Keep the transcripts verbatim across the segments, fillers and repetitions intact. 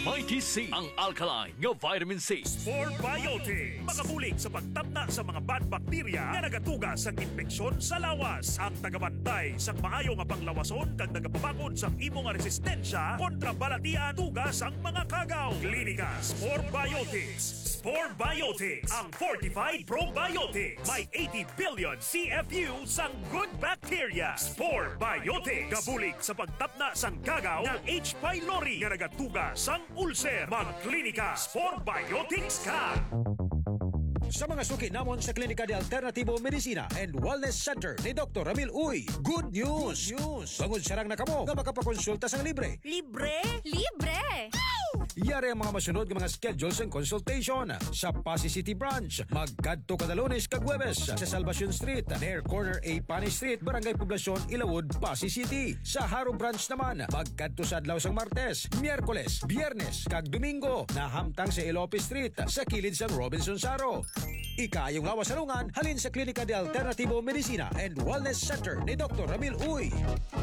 Mighty C, ang alkaline nga vitamin C. Spore Biotics, makabulig sa pagtapna sa mga bad bacteria nga nagatuga sa infeksyon sa lawas. Ang tagabantay sa maayo nga panglawason kag nagapabakod sa imo nga resistensya kontra balatian tugas ang mga kagaw. Klinika Spore Biotics. Spore Biotics, ang fortified probiotics. May eighty billion C F U sang good bacteria. Spore Biotics, kabulig sa pagtapna sang kagaw ng H. pylori nga nagatuga sang ulcer. Magklinika Spore Biotics ka! Sa mga suki namon sa Klinika de Alternativo Medicina and Wellness Center ni Doctor Ramil Uy, good news! Good news! Bangod sarang na kamo nga makapakonsulta sang libre. Libre? Libre! Yari ang mga masunod ng mga schedules and consultation sa Pasay City Branch. Magkadto kada Lunes kag Huwebes sa Salvacion Street, near corner A. Pani Street, Barangay Poblacion, Ilawod, Pasay City. Sa Haro Branch naman, magkadto sa adlaw sang Martes, Miyerkules, Biyernes kag Domingo na hamtang sa Ilope Street sa kilid sang Robinson Saro. Ikayong lawas salungan halin sa Klinika de Alternativo Medicina and Wellness Center ni Doctor Ramil Uy.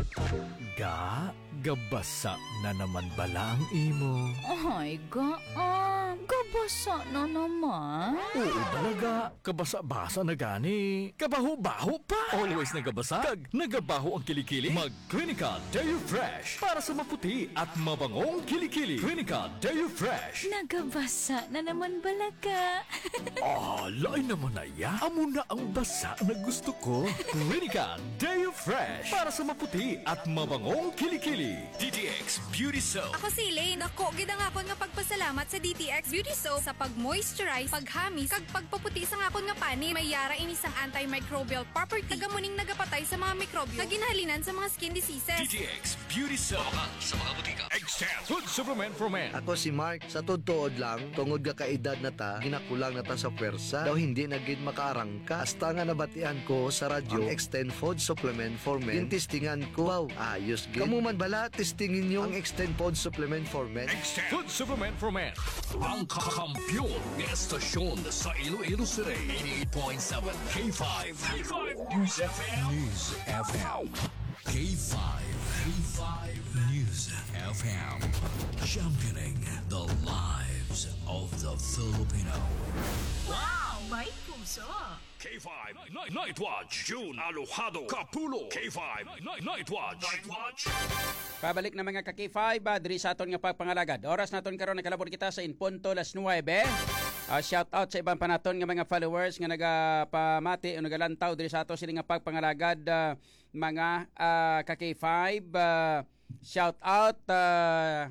Ga, gabasa na naman bala ang imo. Ay, ga, ah, gabasa na naman. Oo talaga, kabasa-basa na gani. Kabaho-baho pa. Always nagabasa, kag nagabaho ang kilikili. Mag-Klinika Deo Fresh para sa maputi at mabangong kilikili. Klinika Deo Fresh. Nagabasa na naman balaga. Ah, lain naman na ya. Amo na ang basa na gusto ko. Klinika Deo Fresh para sa maputi at mabangong kilikili. D T X Beauty Soap. Ako si Elaine. Ako, gida nga ako nga pagpasalamat sa D T X Beauty Soap sa pag-moisturize, paghamis, kag pagpaputi sa nga ako nga pani. May yara inisang antimicrobial property. Tagamuning nagapatay sa mga mikrobyo na ginahalinan sa mga skin diseases. D T X Beauty Soap. Sa mga butika. Extend Food Supplement for Men. Ako si Mark, sa todtood lang, tungod ka kaedad na ta, ginakulang na ta sa pwersa, daw hindi naging makaarangka. Hasta nga nabatian ko sa radyo, ang Extend Food Supplement for Men. Yung testingan ko, wow, ayos gid. Kamu man bala, testingin nyo ang Extend Food Supplement for Men. Extend Food Supplement for Men. Ang kakampyon ng estasyon sa Iloilo City. eighty-eight point seven K five. K five News F M. News F M. K five. K five News F M. Championing the lives of the Filipino. Wow! May puso! K five Night, Night Watch. June Alojado Capulo. K five Night, Night Watch. Night Watch. Pabalik na mga ka-K five, uh, diri sa aton nga pagpangalagad. Oras naton karon nakalabot kita sa Inpunto las nueve. Uh, shout out sa ibang panaton nga mga followers nga nagapamati o nagalantaw diri sa ato sila nga pagpangalagad, uh, mga uh, ka-K five. Uh, shout out uh,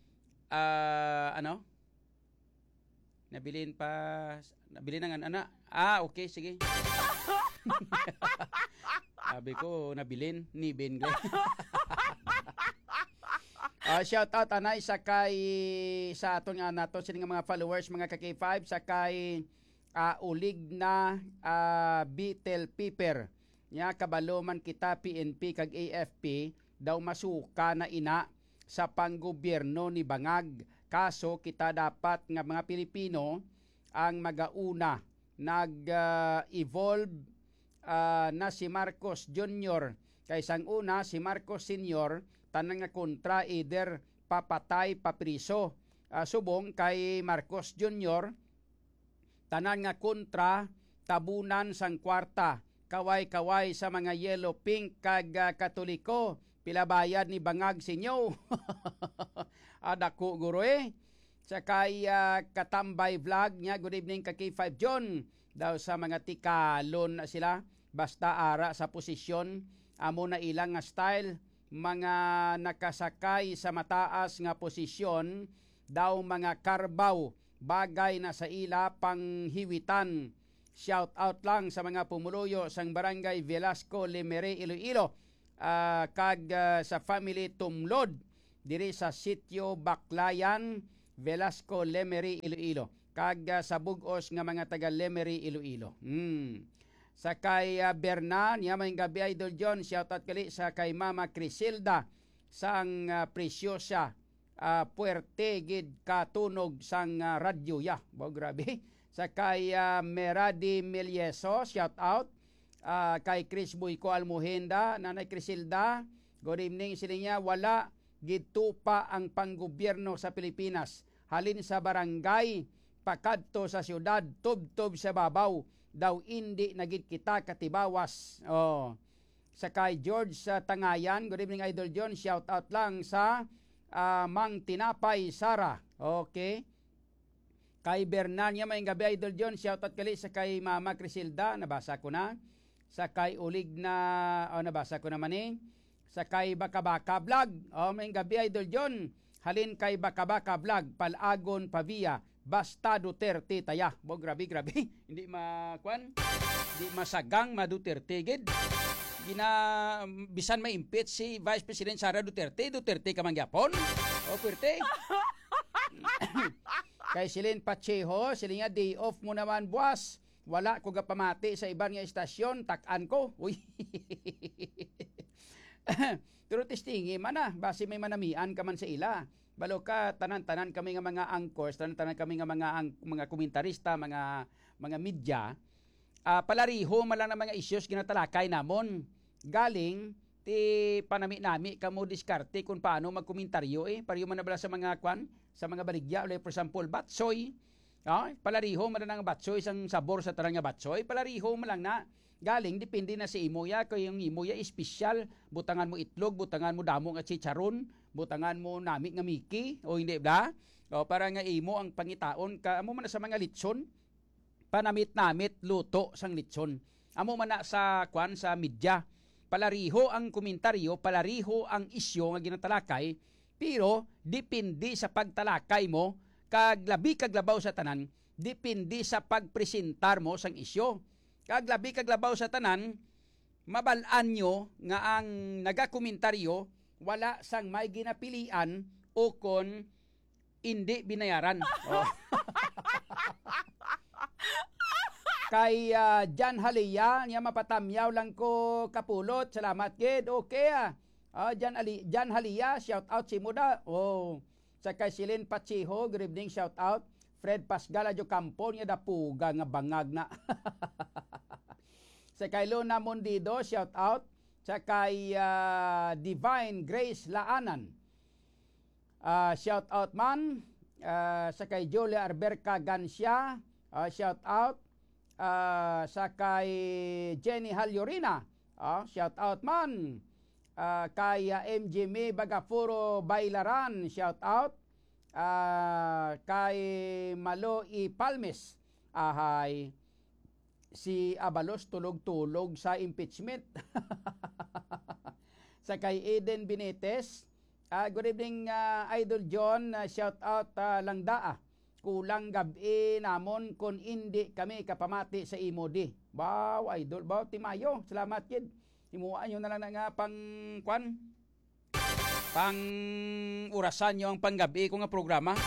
uh, ano? Nabilin pa nabilin ng ana. Ah, okay, sige. Sabi ko, nabilin ni Ben. Uh, shout out anay sa kay sa aton nga nato sila nga mga followers mga ka-K five sa kay uh, ulig na uh, Beetle Piper nya kabalo man kita P N P kag A F P daw masuka na ina sa panggobyerno ni Bangag, kaso kita dapat nga mga Pilipino ang magauna nag-evolve uh, uh, na si Marcos Junior kaysang una si Marcos Senior tanang nga kontra either papatay papriso. Uh, subong kay Marcos Junior tanan nga kontra tabunan sang kwarta kaway-kaway sa mga yellow pink kag uh, Katoliko pila bayad ni Bangag sinyo. Adako guro eh. Sa kay uh, Katambay Vlog niya, good evening ka K five John. Daw sa mga tikalon na sila, basta ara sa posisyon, amo na ilang nga style, mga nakasakay sa mataas nga posisyon, daw mga karbaw, bagay na sa ila panghiwitan. Shout out lang sa mga pumuluyo sang Barangay Velasco, Lemery, Iloilo, uh, kag uh, sa family Tumlod, diri sa sitio Baklayan, Velasco, Lemery, Iloilo. Kag uh, sa bugos nga mga taga Lemery, Iloilo. Hmm. Sa kay uh, Berna, niya may gabi Idol John, shout out kali sa kay Mama Crisilda sang uh, presyosa uh, puerte gid katunog sang uh, radyo ya. Bo grabe. Sa kay uh, Meradi Melieso, shout out. Uh, kay Chris Buyko Almuhenda, Nanay Crisilda, good evening sila niya. Wala gitupa ang panggobyerno sa Pilipinas halin sa barangay pakadto sa syudad tubtob sa babaw daw hindi nagid kita katibawas. Oh. Sa kay George sa Tangayan, good evening Idol John, shout out lang sa uh, Mang Tinapay Sara. Okay. Kay Bernania may gabi Idol John, shout out kali sa kay Mama Crisilda, nabasa ko na. Sa kay Ulig na, oh, nabasa ko naman eh. Sa kay Bakabaka Vlog, oh, may gabi Idol John, halin kay Bakabaka Vlog, Palagon Pavia, basta Duterte taya. Bo, grabe, grabe. Hindi makwan, hindi masagang ma Duterte gid. Gina, bisan may impeach si Vice President Sara Duterte, Duterte ka man gyapon. O, pwerte. Kay Silin Pacheco, sila nga day off mo naman buwas. Wala ko gapamati sa ibang nga istasyon, takan ko. Uy. Pero testingi man na, base may manamian ka man sa ila. Balo ka, tanan-tanan kami nga mga anchors, tanan-tanan kami nga mga ang, mga komentarista, mga mga media. Uh, palariho man lang ng mga issues ginatalakay namon. Galing, ti panami-nami kamo diskarte kung paano magkomentaryo eh. Pariyo man na bala sa mga kwan, sa mga baligya. Like for example, batsoy. Oh, palariho man lang ang batsoy, isang sabor sa tarang nga batsoy. Palariho man lang na. Galing, depende na si imoya. Kaya yung imoya espesyal, butangan mo itlog, butangan mo damo nga chicharon, butangan mo nami nga miki, o hindi ba? O, para nga imo ang pangitaon, ka, amo man na sa mga litson, panamit-namit, luto sang litson. Amo man na sa, kwan, sa media, palariho ang komentaryo, palariho ang isyo nga ginatalakay, pero depende sa pagtalakay mo, kaglabi kaglabaw sa tanan, depende sa pagpresentar mo sang isyo. Kaglabi kaglabaw sa tanan, mabalaan nyo nga ang nagakomentaryo wala sang may ginapilian o kon hindi binayaran. Oh. Kay uh, Jan Halia, niya mapatamyaw lang ko kapulot. Salamat gid. Okay ah. Uh, Jan, Ali, Jan Halia, shout out si Muda. Oh. Sa kay Silin Pacheco, good evening, shout out. Fred Pasgala jo Campo niya dapuga nga bangag na. Sa kay Luna Mondido, shout out. Sa kay uh, Divine Grace Laanan, uh, shout out man. Uh, sa kay Julia Arberca Gancia, uh, shout out. Uh, sa kay Jenny Halyorina, uh, shout out man. Uh, kay uh, M J May Bagafuro Bailaran, shout out. Uh, kay Malo I Palmes, ahay, si Abalos tulog-tulog sa impeachment. Sa kay Eden Benitez, uh, good evening uh, Idol John, uh, shout out uh, lang daa. Kulang gabi namon kung hindi kami kapamati sa imodi. Baw, Idol, baw, Timayo, salamat kid. Himuan nyo na lang na nga pang, kwan, pang urasan nyo ang panggabi ko nga programa.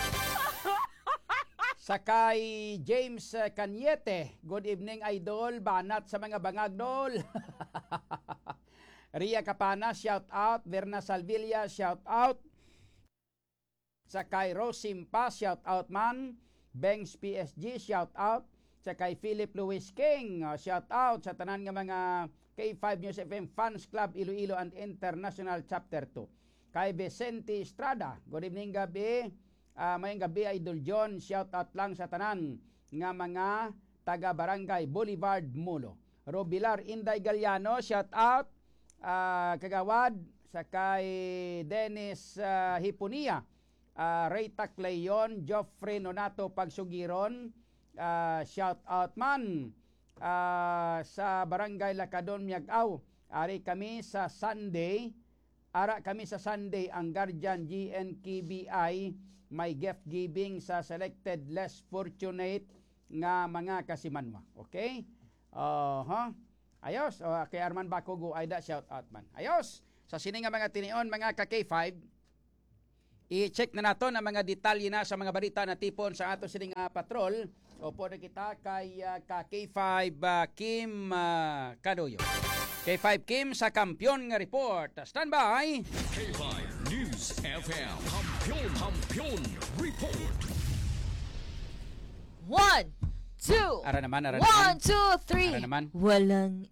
Sa kay James Canyete, good evening Idol, banat sa mga bangagdol. Ria Capana, shout out. Verna Salvilla, shout out. Sa kay Rosimpa, shout out man. Banks P S G, shout out. Sa kay Philip Louis King, uh, shout out sa tanan nga mga K five News F M Fans Club Iloilo and International Chapter two. Kay Vicente Estrada, good evening gabi. Uh, mayang gabi Idol John, shout out lang sa tanan nga mga taga Barangay Boulevard Mulo. Robilar Inday Galiano, shout out. Uh, kagawad sa kay Dennis uh, Hipunia, uh, Ray Tacleyon, Joffrey Nonato Pagsugiron, uh, shout out man. Uh, sa Barangay Lacadon Miagaw, ari kami sa Sunday, ara kami sa Sunday ang Guardian G N K B I may gift giving sa selected less fortunate nga mga kasimanwa. Okay? Uh, huh? Ayos. O, kay Arman Bacogo, Aida, shout out man. Ayos. Sa sini nga mga tinion, mga ka-K five, i-check na nato ang mga detalye na sa mga balita na tipon sa ato sining uh, patrol. O po na kita kay uh, ka-K five uh, Kim uh, Kadoyo. K five Kim sa Kampiyon nga report. Stand by. K five News F M. Kampiyon, Kampiyon report. One, two. Ara naman, ara One, naman. two, three. Ara naman. Walang